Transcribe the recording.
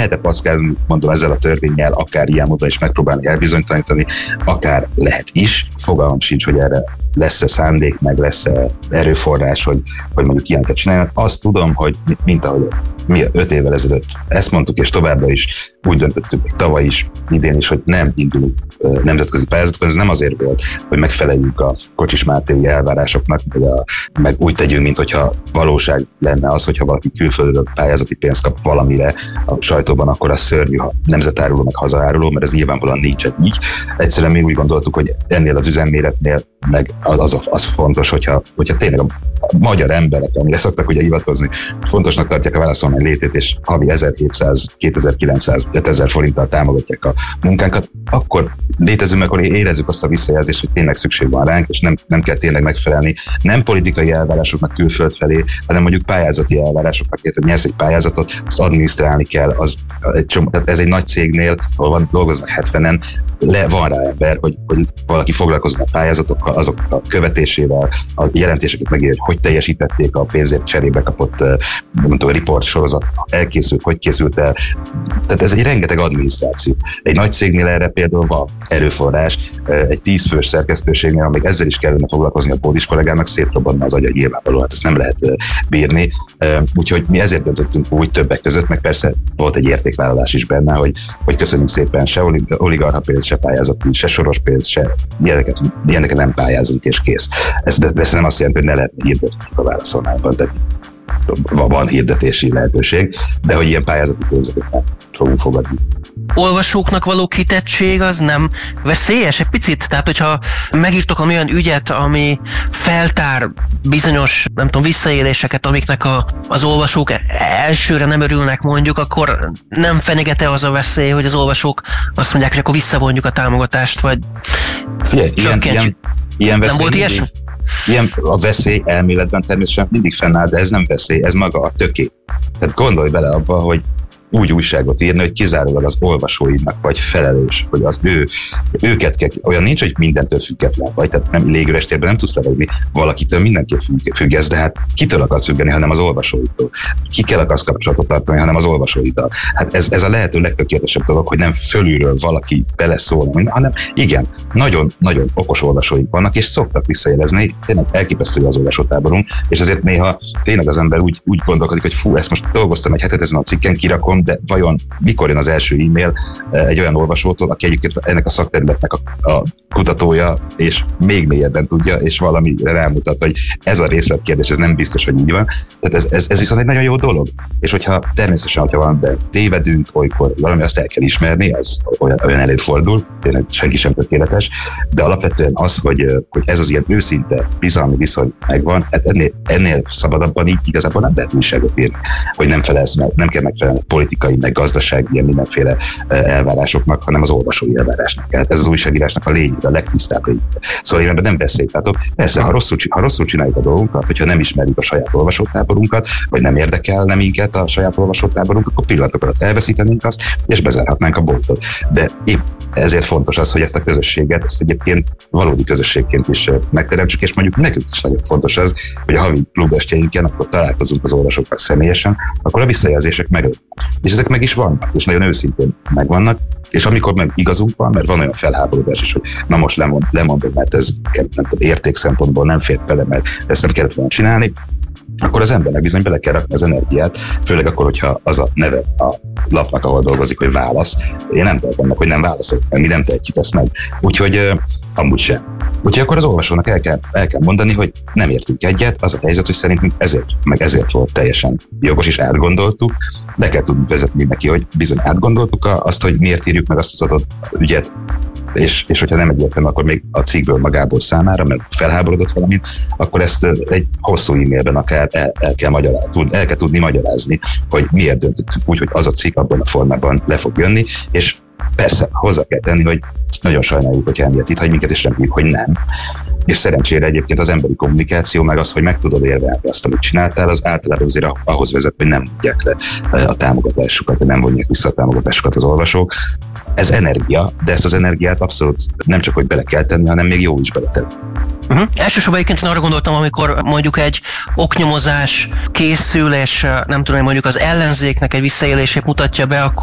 lehet-e packázni, mondom, ezzel a törvénnyel, akár ilyen módon is megpróbálni elbizonytalanítani, akár lehet is, fogalmam sincs, hogy erre lesz-e szándék, meg lesz-e erőforrás, hogy mondjuk ilyeneket csináljanak. Azt tudom, hogy mint ahogy mi 5 évvel ezelőtt ezt mondtuk, és továbbra is úgy döntöttük, tavaly is, idén is, hogy nem indulunk nemzetközi pályázatokon. Ez nem azért volt, hogy megfeleljünk a Kocsis Mátéi elvárásoknak, meg úgy tegyünk, mint hogyha valóság lenne az, hogyha valaki külföldről pályázati pénzt kap valamire a sajtóban, akkor az szörnyű, ha nemzetáruló, meg hazaáruló, mert ez nyilvánvalóan nincs így. Egyszerűen még úgy gondoltuk, hogy ennél az üzemméretnél meg az fontos, hogyha tényleg a magyar emberek, amire szoktak ugye hivatkozni, fontosnak tartják a válaszolmány létét, és havi 1700, 2900, 5000 forinttal támogatják a munkánkat, akkor létezünk, akkor érezzük azt a visszajelzést, hogy tényleg szükség van ránk, és nem kell tényleg megfelelni nem politikai elvárásoknak külföld felé, hanem mondjuk pályázati elvárásoknak, hogy nyersz egy pályázatot, azt adminisztrálni kell, tehát ez egy nagy cégnél, ahol dolgoznak 70-en, van rá ember, hogy valaki foglalkozik a pályázatokkal, azok a követésével, a jelentéseket megírja, hogy teljesítették a pénzért cserébe kapott report sorozat, elkészült, hogy készült el. Tehát ez egy rengeteg adminisztráció. Egy nagy cégnél erre például van erőforrás, egy 10 fős szerkesztőségnél, amíg ezzel is kellene foglalkozni a pódis kollégának, szétrobbanna az agya nyilvánvalóan, hát ezt nem lehet bírni. Úgyhogy mi ezért döntöttünk úgy többek között, meg persze volt egy értékvállalás is benne, hogy köszönjük szépen, se oligarcha pénz, se pályázati, se soros pénz, se ilyeneket nem pályázunk, és kész. Ez nem azt jelenti, hogy ne lehetne hirdetni a válaszolmányban, tehát van hirdetési lehetőség, de hogy ilyen pályázati pénzeket nem fogunk fogadni. Olvasóknak való kitettség az nem veszélyes egy picit? Tehát, hogyha megírtok olyan ügyet, ami feltár bizonyos, nem tudom, visszaéléseket, amiknek az olvasók elsőre nem örülnek mondjuk, akkor nem fenyegete az a veszély, hogy az olvasók azt mondják, hogy akkor visszavonjuk a támogatást, vagy csökkentjük. Ilyen nem volt ilyesmi? Ilyen a veszély elméletben természetesen mindig fennáll, de ez nem veszély, ez maga a töké. Tehát gondolj bele abba, hogy úgy újságot írni, hogy kizárólag az olvasóidnak vagy felelős, hogy az őket kell, olyan nincs, hogy mindentől független vagy, tehát nem légüres térben nem tudsz levegni, valakitől mindenképp függesz, de hát kitől akarsz függeni, hanem az olvasóitól. Kikkel akarsz kapcsolatot tartani, hanem az olvasóiddal. Hát ez a lehető legtökéletesebb dolog, hogy nem fölülről valaki beleszól, hanem igen, nagyon-nagyon okos olvasóink vannak, és szoktak visszajelezni, tényleg elképesztő az olvasótáborunk, és ezért néha tényleg az ember úgy gondolkodik, hogy fú, ezt most dolgoztam egy hetet ezen a cikken, kirakom, de vajon mikor jön az első e-mail egy olyan olvasótól, aki egyébként ennek a szakterületnek a kutatója, és még mélyebben tudja, és valami rámutat, hogy ez a részletkérdés, ez nem biztos, hogy így van. Tehát ez viszont egy nagyon jó dolog. És hogyha természetesen, hogyha van, de tévedünk, olykor valami azt el kell ismerni, az olyan előfordul, tényleg senki sem tökéletes, de alapvetően az, hogy ez az ilyen őszinte, bizalmi viszony megvan, hát ennél szabadabban így igazából nem lehet újságot írni, hogy nem kell megfelelni politikai, meg gazdasági, ilyen mindenféle elvárásoknak, hanem az olvasói elvárásnak kell. Ez az újságírásnak a lényeg, a legtisztább lényeg. Szóval én ebben nem veszélytátok. Persze, ha rosszul csináljuk a dolgunkat, hogyha nem ismerjük a saját olvasótáborunkat, vagy nem érdekelne minket a saját olvasótáborunk, akkor pillanatok alatt elveszítenénk azt, és bezárhatnánk a boltot. De épp ezért fontos az, hogy ezt a közösséget, ezt egyébként valódi közösségként is megteremtsük, és mondjuk nekünk is nagyon fontos az, hogy a havi klubestjeinken akkor találkozunk az olvasókkal személyesen, akkor a visszajelzések megölnek. És ezek meg is vannak, és nagyon őszintén megvannak, és amikor meg igazunk van, mert van olyan felháborodás is, hogy na most lemondom, mert ez nem tudom, érték szempontból nem fért bele, mert ezt nem kellett volna csinálni, akkor az embernek bizony bele kell rakni az energiát, főleg akkor, hogyha az a neve a lapnak, ahol dolgozik, hogy válasz. Én nem tehetem meg, hogy nem válaszol, mert mi nem tehetjük ezt meg. Úgyhogy amúgy sem. Úgyhogy akkor az olvasónak el kell mondani, hogy nem értünk egyet, az a helyzet, hogy szerintünk ezért volt teljesen jogos, és átgondoltuk, de kell tudni vezetni neki, hogy bizony átgondoltuk azt, hogy miért írjuk meg azt az adott ügyet, és hogyha nem egyértelmű, akkor még a cikkből magából számára, mert felháborodott valamit, akkor ezt egy hosszú e-mailben akár el kell tudni magyarázni, hogy miért döntöttük úgy, hogy az a cikk abban a formában le fog jönni, és persze hozzá kell tenni, hogy nagyon sajnáljuk, hogyha emiatt itt hagy minket, és reméljük, hogy nem. És szerencsére egyébként az emberi kommunikáció, meg az, hogy meg tudod érvelni azt, amit csináltál, az általában azért ahhoz vezet, hogy nem mondják le a támogatásukat, nem vonják vissza a támogatásukat az olvasók. Ez energia, de ezt az energiát abszolút nem csak, hogy bele kell tenni, hanem még jó is beletenni. Elsősorban egyébként arra gondoltam, amikor mondjuk egy oknyomozás készül, és nem tudom, mondjuk az ellenzéknek egy visszaélését mutatja be,